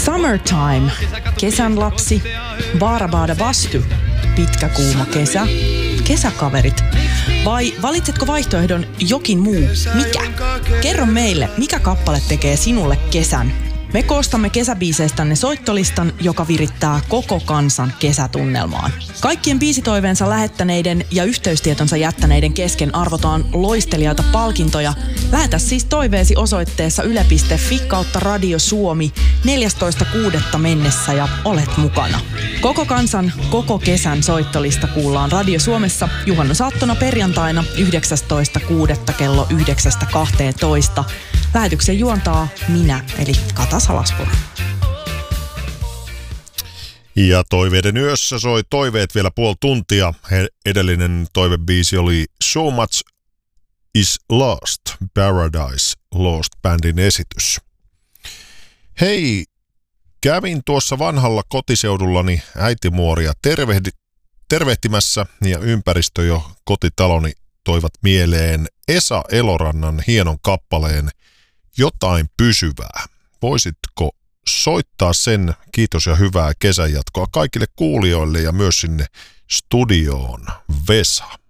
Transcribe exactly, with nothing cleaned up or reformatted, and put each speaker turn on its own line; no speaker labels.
Summertime, kesän lapsi, Baarabaada Bastu, pitkä kuuma kesä, kesäkaverit. Vai valitsetko vaihtoehdon jokin muu? Mikä? Kerro meille, mikä kappale tekee sinulle kesän? Me koostamme kesäbiiseistänne soittolistan, joka virittää koko kansan kesätunnelmaan. Kaikkien biisitoiveensa lähettäneiden ja yhteystietonsa jättäneiden kesken arvotaan loistelijaita palkintoja. Lähetä siis toiveesi osoitteessa yle piste fi kautta Radio Suomi neljästoista kuudetta mennessä ja olet mukana. Koko kansan, koko kesän soittolista kuullaan Radio Suomessa juhannusaattona perjantaina yhdeksästoista kuudetta kello yhdeksästä kahteentoista. Lähetyksen juontaa minä, eli Kata Salaspuro.
Ja Toiveiden yössä soi toiveet vielä puoli tuntia. Edellinen toivebiisi oli So Much Is Lost, Paradise Lost bändin esitys. Hei, kävin tuossa vanhalla kotiseudullani äitimuoria tervehdi, tervehtimässä ja ympäristö jo kotitaloni toivat mieleen Esa Elorannan hienon kappaleen Jotain pysyvää. Voisitko soittaa sen? Kiitos ja hyvää kesänjatkoa kaikille kuulijoille ja myös sinne studioon, Vesa.